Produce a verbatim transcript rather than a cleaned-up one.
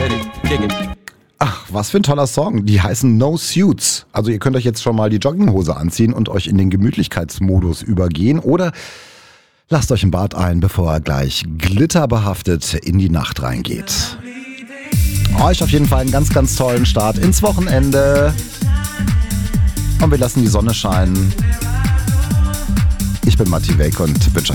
Ach, was für ein toller Song. Die heißen No Suits. Also ihr könnt euch jetzt schon mal die Jogginghose anziehen und euch in den Gemütlichkeitsmodus übergehen oder lasst euch im Bad ein, bevor er gleich glitterbehaftet in die Nacht reingeht. Euch auf jeden Fall einen ganz, ganz tollen Start ins Wochenende. Und wir lassen die Sonne scheinen. Ich bin Matti Welk und wünsche